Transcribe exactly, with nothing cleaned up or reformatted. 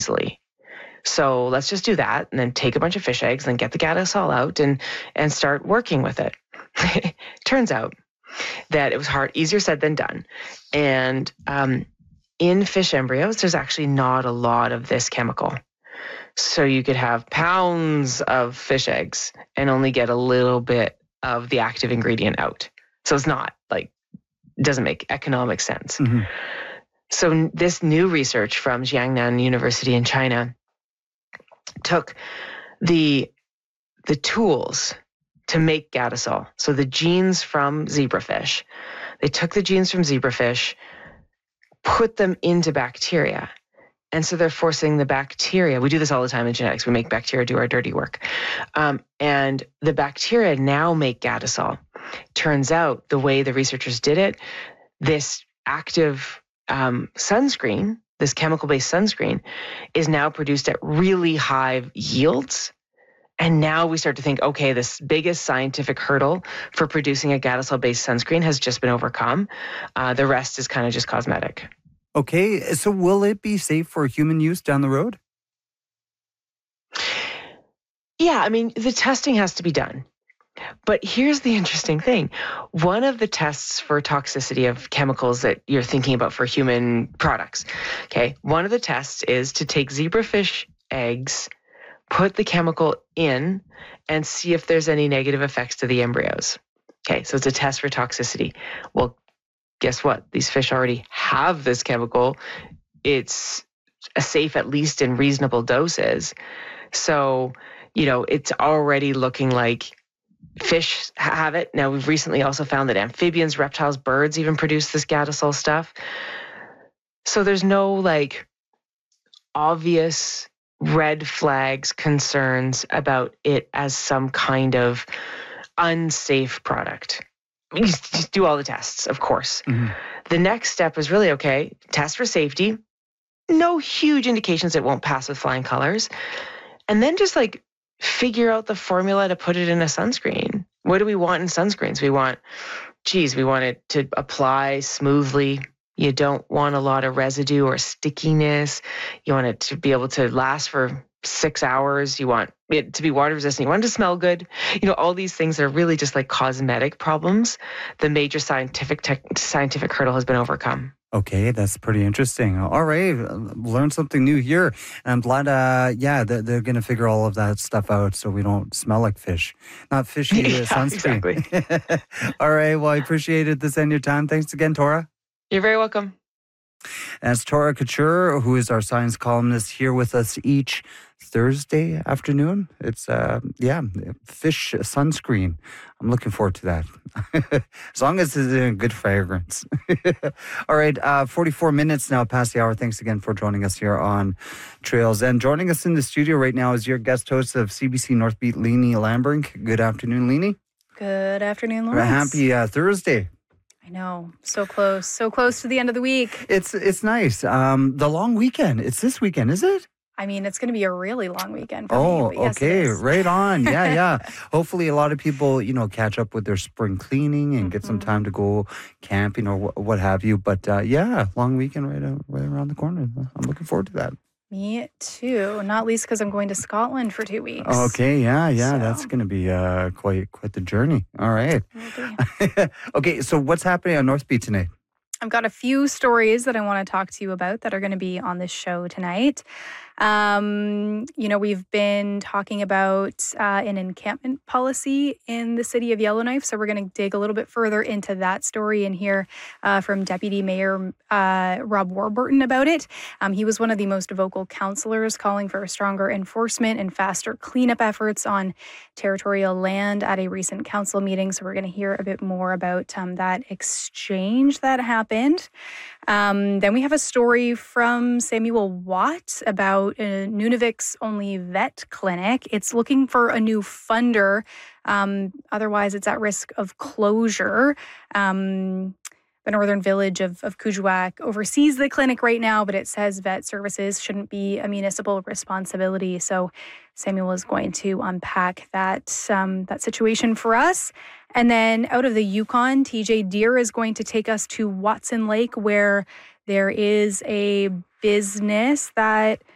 easily. So let's just do that and then take a bunch of fish eggs and get the Gadisol out and, and start working with it. Turns out that it was hard, easier said than done. And um, in fish embryos, there's actually not a lot of this chemical. So you could have pounds of fish eggs and only get a little bit of the active ingredient out. So it's not like, it doesn't make economic sense. Mm-hmm. So this new research from Jiangnan University in China took the the tools to make Gadisol. So the genes from zebrafish, they took the genes from zebrafish, put them into bacteria. And so they're forcing the bacteria. We do this all the time in genetics. We make bacteria do our dirty work. Um, and the bacteria now make Gadisol. Turns out the way the researchers did it, this active um, sunscreen, this chemical-based sunscreen, is now produced at really high yields. And now we start to think, okay, this biggest scientific hurdle for producing a Gadisol-based sunscreen has just been overcome. Uh, the rest is kind of just cosmetic. Okay, so will it be safe for human use down the road? Yeah, I mean, the testing has to be done. But here's the interesting thing. One of the tests for toxicity of chemicals that you're thinking about for human products, okay, one of the tests is to take zebrafish eggs, put the chemical in, and see if there's any negative effects to the embryos. Okay, so it's a test for toxicity. Well, guess what? These fish already have this chemical. It's safe, at least in reasonable doses. So, you know, it's already looking like fish have it. Now, we've recently also found that amphibians, reptiles, birds even produce this Gadisol stuff. So there's no like obvious red flags, concerns about it as some kind of unsafe product. You just do all the tests, of course. Mm-hmm. The next step is really, okay, test for safety. No huge indications it won't pass with flying colors. And then just like figure out the formula to put it in a sunscreen. What do we want in sunscreens? We want, geez, we want it to apply smoothly. You don't want a lot of residue or stickiness. You want it to be able to last for six hours. You want it to be water resistant. You want it to smell good. You know, all these things are really just like cosmetic problems. The major scientific tech, scientific hurdle has been overcome. Okay, that's pretty interesting. All right, learn something new here. And I'm glad, uh, yeah, they're, they're going to figure all of that stuff out so we don't smell like fish. Not fishy yeah, sunscreen. Exactly. All right, well, I appreciated this and your time. Thanks again, Tora. You're very welcome. That's Tora Couture, who is our science columnist here with us each Thursday afternoon. It's, uh, yeah, fish sunscreen. I'm looking forward to that. As long as it's in a good fragrance. All right, uh, forty-four minutes now past the hour. Thanks again for joining us here on Trails. And joining us in the studio right now is your guest host of C B C Northbeat, Leanie Lambrink. Good afternoon, Leanie. Good afternoon, Lawrence. Happy uh, Thursday. I know. So close. So close to the end of the week. It's it's nice. Um, the long weekend. It's this weekend, is it? I mean, it's going to be a really long weekend for oh, me. Oh, yes, okay. Right on. Yeah, yeah. Hopefully a lot of people, you know, catch up with their spring cleaning and mm-hmm. get some time to go camping or wh- what have you. But uh, yeah, long weekend right, uh, right around the corner. I'm looking forward to that. Me too. Not least because I'm going to Scotland for two weeks. Okay, yeah, yeah. So. That's going to be uh, quite quite the journey. All right. Okay, so what's happening on Northbeat tonight? I've got a few stories that I want to talk to you about that are going to be on this show tonight. Um, you know, we've been talking about uh, an encampment policy in the city of Yellowknife, so we're going to dig a little bit further into that story and hear uh, from Deputy Mayor uh, Rob Warburton about it. Um, he was one of the most vocal councillors calling for stronger enforcement and faster cleanup efforts on territorial land at a recent council meeting, so we're going to hear a bit more about um, that exchange that happened. Um, then we have a story from Samuel Watt about a Nunavut's only vet clinic. It's looking for a new funder. Um, otherwise, it's at risk of closure. Um, the northern village of, of Kuujjuaq oversees the clinic right now, but it says vet services shouldn't be a municipal responsibility. So Samuel is going to unpack that, um, that situation for us. And then out of the Yukon, T J Deer is going to take us to Watson Lake, where there is a business that